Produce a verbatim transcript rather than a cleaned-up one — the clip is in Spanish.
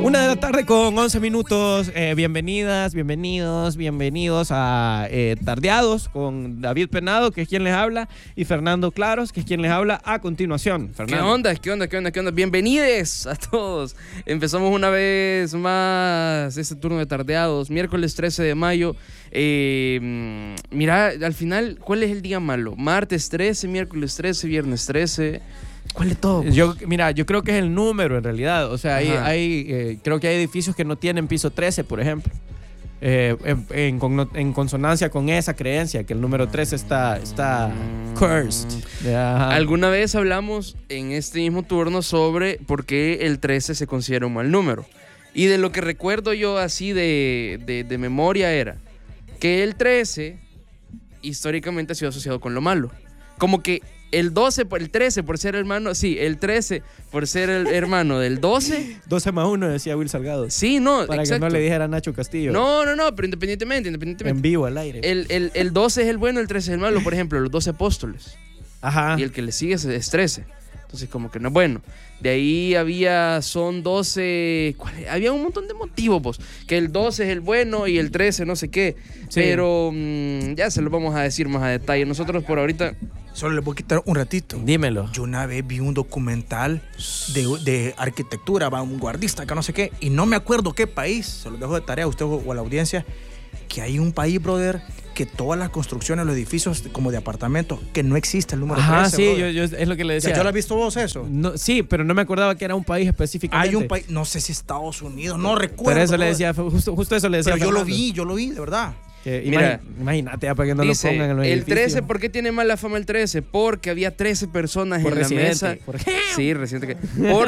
Una de la tarde con once minutos. Eh, bienvenidas, bienvenidos, bienvenidos a eh, Tardeados con David Penado, que es quien les habla, y Fernando Claros, que es quien les habla a continuación. Fernando. ¿Qué onda? ¿Qué onda? ¿Qué onda? ¿Qué onda? Bienvenides a todos. Empezamos una vez más este turno de Tardeados, miércoles trece de mayo. Eh, mira, al final, ¿cuál es el día malo? Martes trece, miércoles trece, viernes trece. ¿Cuál de todo? Yo, mira, yo creo que es el número en realidad. O sea, hay, hay eh, creo que hay edificios que no tienen piso trece, por ejemplo. Eh, en, en, con, en consonancia con esa creencia, que el número trece está, está cursed. Ajá. Alguna vez hablamos en este mismo turno sobre por qué el trece se considera un mal número. Y de lo que recuerdo yo así de, de, de memoria era que el trece históricamente ha sido asociado con lo malo. Como que el doce, el trece por ser hermano, sí, el trece por ser el hermano del doce. doce más uno, decía Will Salgado. Sí, no, Para exacto. que no le dijera a Nacho Castillo. No, no, no, pero independientemente, independientemente. En vivo, al aire. El, el, el doce es el bueno, el trece es el malo. Por ejemplo, los doce apóstoles. Ajá. Y el que le sigue es, es trece. Entonces, como que no es bueno. De ahí había, son doce, ¿cuál es? Había un montón de motivos, pues. Que el doce es el bueno y el trece no sé qué. Sí. Pero mmm, ya se lo vamos a decir más a detalle. Nosotros por ahorita... Solo le voy a quitar un ratito. Dímelo. Yo una vez vi un documental de, de arquitectura, vanguardista, que no sé qué, y no me acuerdo qué país, se lo dejo de tarea a usted o a la audiencia, que hay un país, brother, que todas las construcciones, los edificios como de apartamentos, que no existe el número Ajá, trece, sí, yo, yo, es lo que le decía. ¿Ya, ¿Ya lo has visto vos eso? No, sí, pero no me acordaba que era un país específicamente. Hay un país, no sé si Estados Unidos, no recuerdo. Pero eso brother. le decía, justo, justo eso le decía. Pero yo Fernando. lo vi, yo lo vi, de verdad. Que, Mira, imagínate, ya para que no dice, lo pongan en los el edificios. trece, ¿por qué tiene mala fama el trece? Porque había trece personas Por en residente, la mesa. por... Sí, residente. Que... Por...